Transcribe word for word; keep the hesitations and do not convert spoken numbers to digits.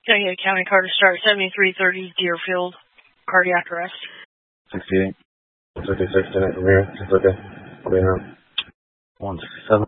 Saginaw County, Carter Star, seventy-three thirty Deerfield, cardiac arrest. sixty-eight. sixty-six, ten from here. It's okay. I'll be out. one seven.